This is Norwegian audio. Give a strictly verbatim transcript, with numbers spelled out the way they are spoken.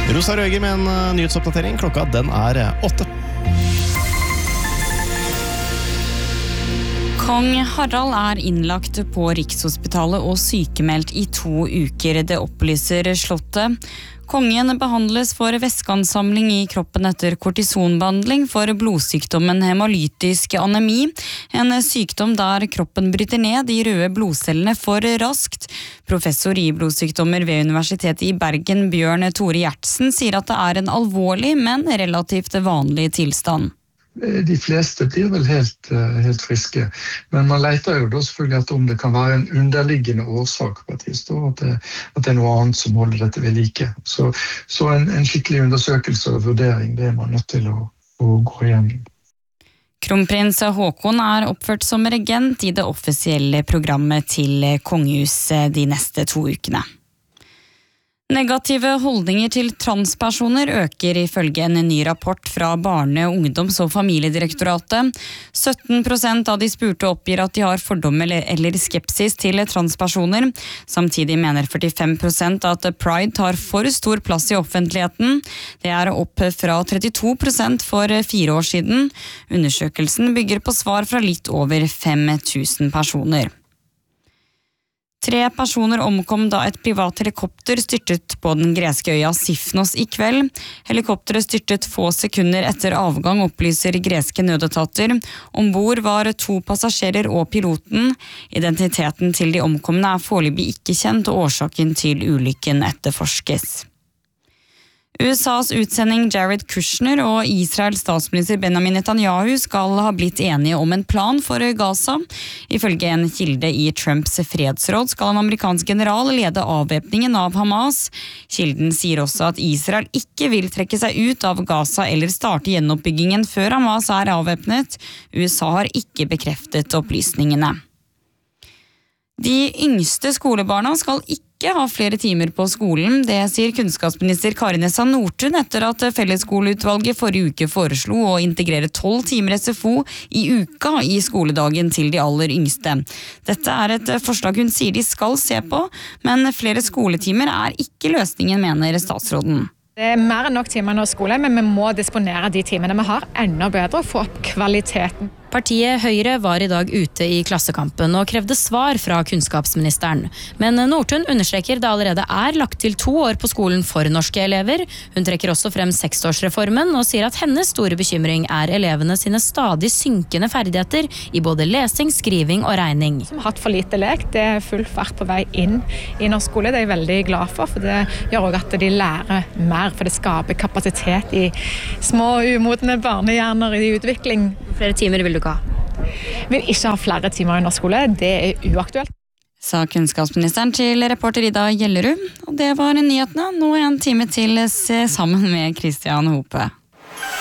Rosa Røger med en uh, nyhetsoppdatering. Klokka den er uh, åtte. Kong Harald er innlagt på Rikshospitalet og sykemeldt i to uker, det opplyser Slottet. Kongen behandles for væskeansamling i kroppen etter kortisonbehandling for blodsykdommen hemalytisk anemi, en sykdom der kroppen bryter ned de røde blodcellene for raskt. Professor i blodsykdommer ved Universitetet i Bergen, Bjørn Tore Gjertsen, sier at det er en alvorlig, men relativt vanlig tilstand. De fleste blir vel helt, helt friske, men man leter jo da selvfølgelig etter om det kan være en underliggende årsak på et vis, at det, at det er noe annet som holder dette ved like. Så, så en, en skikkelig undersøkelse og vurdering, det er man nødt til å, å gå igjennom. Kronprins Haakon er oppført som regent i det offisielle programmet til kongehuset de neste to ukene. Negative holdninger til transpersoner øker ifølge en ny rapport fra Barne-, ungdoms- og familiedirektoratet. sytten prosent av de spurte oppgir at de har fordommer eller skepsis til transpersoner. Samtidig mener førtifem prosent at pride tar for stor plass i offentligheten. Det er opp fra trettito prosent for fire år siden. Undersøkelsen bygger på svar fra litt over fem tusen personer. Tre personer omkom da et privat helikopter styrtet på den greske øya Sifnos i kveld. Helikopteret styrtet få sekunder etter avgang, opplyser greske nødetater. Ombord var to passasjerer og piloten. Identiteten til de omkomne er foreløpig ikke kjent, og årsaken til ulykken etterforskes. U S A's utsending Jared Kushner og Israels statsminister Benjamin Netanyahu skal ha blitt enige om en plan for Gaza. Ifølge en kilde i Trumps fredsråd skal en amerikansk general lede avvæpningen av Hamas. Kilden sier også at Israel ikke vil trekke seg ut av Gaza eller starte gjenoppbyggingen før Hamas er avvæpnet. U S A har ikke bekreftet opplysningene. De yngste skolebarna skal ikke ha flere timer på skolen. Det sier kunnskapsminister Kari Nessa Nordtun etter at Fellesskoleutvalget forrige uke foreslo å integrere tolv timer S F O i uka i skoledagen til de aller yngste. Dette er et forslag hun sier de skal se på, men flere skoletimer er ikke løsningen, mener statsråden. Det er mer enn nok timer nå i skole, men vi må disponere de timene vi har enda bedre og få opp kvaliteten. Partiet Høyre var i dag ute i Klassekampen og krevde svar fra kunnskapsministeren. Men Nordtun understreker det allerede er lagt til to år på skolen for norske elever. Hun trekker også frem seksårsreformen og sier at hennes store bekymring er elevene sine stadig synkende ferdigheter i både lesing, skriving og regning. Som har hatt for lite lek, det er full fart på vei inn i norsk skole. Det er jeg veldig glad for, for det gjør også at de lærer mer, for det skaper kapasitet i små umodne barnehjerner i utvikling. Flere timer vil du ikke ha? Vil ikke ha flere timer i norsk skole, det er uaktuelt. Sa kunnskapsministeren til reporter Ida Gjellerud, og det var nyhetene. Nå en time til sammen med Christian Hope.